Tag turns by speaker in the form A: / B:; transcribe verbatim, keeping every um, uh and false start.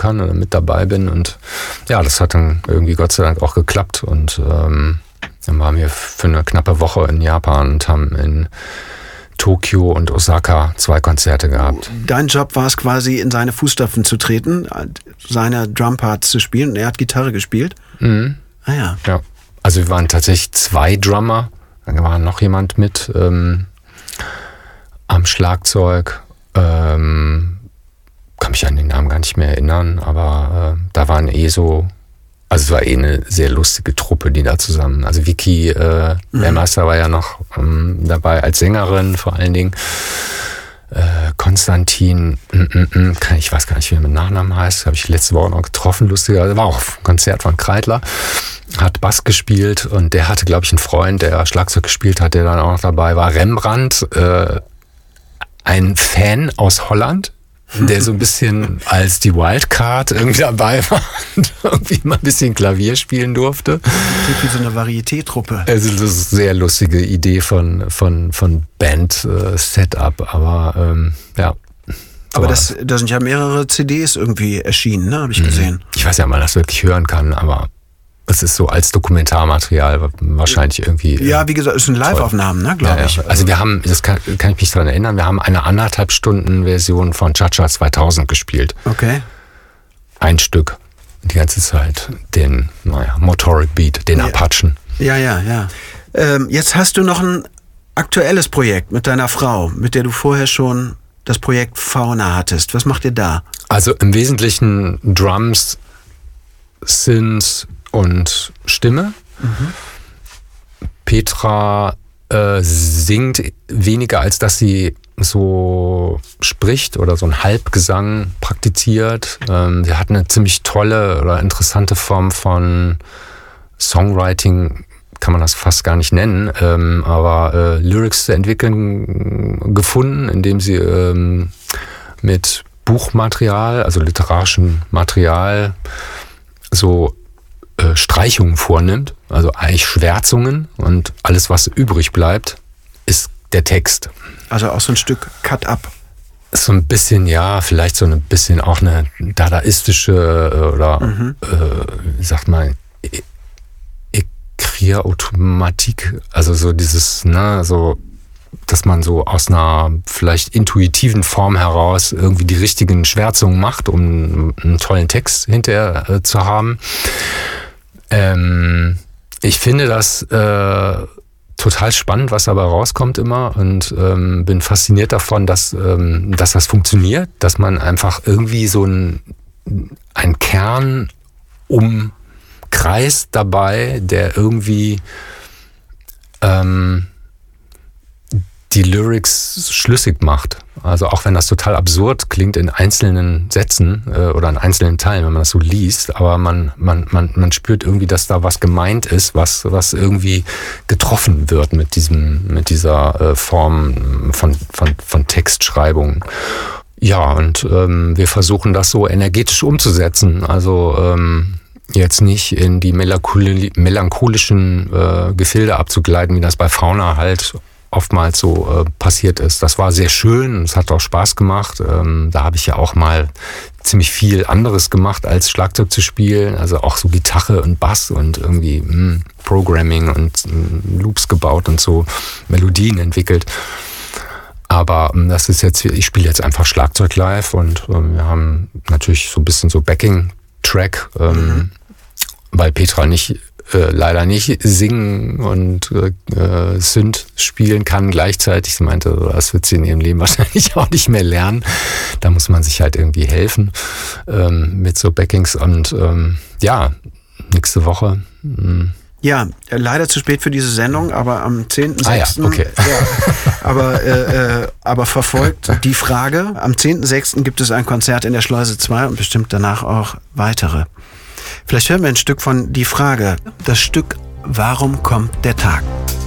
A: kann oder mit dabei bin. Und ja, das hat dann irgendwie Gott sei Dank auch geklappt. Und ähm, dann waren wir für eine knappe Woche in Japan und haben in Tokio und Osaka zwei Konzerte gehabt.
B: Dein Job war es quasi, in seine Fußstapfen zu treten, seine Drumparts zu spielen, und er hat Gitarre gespielt?
A: Mhm.
B: Ah ja.
A: Ja. Also wir waren tatsächlich zwei Drummer, dann war noch jemand mit ähm, am Schlagzeug. Ähm, kann mich an den Namen gar nicht mehr erinnern, aber äh, da waren eh so, also es war eh eine sehr lustige Truppe, die da zusammen, also Vicky äh, mhm. Lehrmeister war ja noch ähm, dabei als Sängerin vor allen Dingen. Äh, Konstantin, mm, mm, mm, ich weiß gar nicht, wie er mit Nachnamen heißt, habe ich letzte Woche noch getroffen, lustiger, war auch auf einem Konzert von Kreidler, hat Bass gespielt und der hatte, glaube ich, einen Freund, der Schlagzeug gespielt hat, der dann auch noch dabei war, Rembrandt, äh, ein Fan aus Holland, der so ein bisschen als die Wildcard irgendwie dabei war und irgendwie mal ein bisschen Klavier spielen durfte.
B: Wie so eine Varieté-Truppe.
A: Also das ist eine sehr lustige Idee von, von, von Band-Setup, aber ähm, ja.
B: Aber das, da sind ja mehrere C Ds irgendwie erschienen, ne? Habe ich gesehen.
A: Ich weiß ja, ob man das wirklich hören kann, aber es ist so als Dokumentarmaterial wahrscheinlich irgendwie.
B: Ja, wie gesagt, es sind Live-Aufnahmen, ne, glaube
A: ja,
B: ich.
A: Ja. Also wir haben, das kann, kann ich mich daran erinnern, wir haben eine anderthalb Stunden Version von Cha-Cha zweitausend gespielt.
B: Okay.
A: Ein Stück. Die ganze Zeit. Den, naja, Motoric Beat, den
B: ja.
A: Apachen.
B: Ja, ja, ja. Ähm, jetzt hast du noch ein aktuelles Projekt mit deiner Frau, mit der du vorher schon das Projekt Fauna hattest. Was macht ihr da? Also
A: im Wesentlichen Drums, Synths und Stimme. Mhm. Petra äh, singt weniger, als dass sie so spricht oder so einen Halbgesang praktiziert. Ähm, sie hat eine ziemlich tolle oder interessante Form von Songwriting, kann man das fast gar nicht nennen, ähm, aber äh, Lyrics zu entwickeln gefunden, indem sie ähm, mit Buchmaterial, also literarischem Material, so äh, Streichungen vornimmt, also eigentlich Schwärzungen, und alles, was übrig bleibt, ist der Text.
B: Also auch so ein Stück Cut-Up.
A: So ein bisschen, ja, vielleicht so ein bisschen auch eine dadaistische oder, mhm. äh, wie sagt man, Ekria-Automatik, also so dieses, ne, so, dass man so aus einer vielleicht intuitiven Form heraus irgendwie die richtigen Schwärzungen macht, um einen tollen Text hinterher äh, zu haben. Ähm, ich finde das äh, total spannend, was dabei rauskommt immer, und ähm, bin fasziniert davon, dass, ähm, dass das funktioniert, dass man einfach irgendwie so ein, ein Kern umkreist dabei, der irgendwie ähm, die Lyrics schlüssig macht. Also auch wenn das total absurd klingt in einzelnen Sätzen äh, oder in einzelnen Teilen, wenn man das so liest, aber man, man, man, man spürt irgendwie, dass da was gemeint ist, was, was irgendwie getroffen wird mit diesem, mit dieser äh, Form von, von, von Textschreibung. Ja, und ähm, wir versuchen das so energetisch umzusetzen. Also ähm, jetzt nicht in die melancholi- melancholischen äh, Gefilde abzugleiten, wie das bei Fauna halt oftmals so äh, passiert ist. Das war sehr schön, es hat auch Spaß gemacht. Ähm, da habe ich ja auch mal ziemlich viel anderes gemacht, als Schlagzeug zu spielen. Also auch so Gitarre und Bass und irgendwie mh, Programming und mh, Loops gebaut und so Melodien entwickelt. Aber ähm, das ist jetzt, ich spiele jetzt einfach Schlagzeug live, und ähm, wir haben natürlich so ein bisschen so Backing-Track, ähm, mhm. weil Petra nicht Äh, leider nicht singen und äh, Synth spielen kann gleichzeitig. Sie meinte, das wird sie in ihrem Leben wahrscheinlich auch nicht mehr lernen. Da muss man sich halt irgendwie helfen ähm, mit so Backings. Und ähm, ja, nächste Woche. Mh.
B: Ja, leider zu spät für diese Sendung, aber am zehnten sechsten Ah, ja,
A: okay.
B: ja, aber, äh, äh, aber verfolgt die Frage. Am zehnten sechsten gibt es ein Konzert in der Schleuse zwei und bestimmt danach auch weitere. Vielleicht hören wir ein Stück von Die Frage, das Stück Warum kommt der Tag?